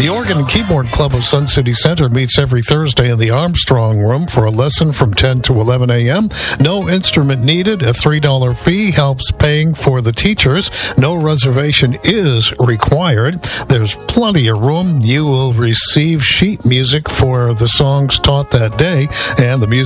The Organ and Keyboard Club of Sun City Center meets every Thursday in the Armstrong Room for a lesson from 10 to 11 a.m. No instrument needed. A $3 fee helps paying for the teachers. No reservation is required. There's plenty of room. You will receive sheet music for the songs taught that day, and the music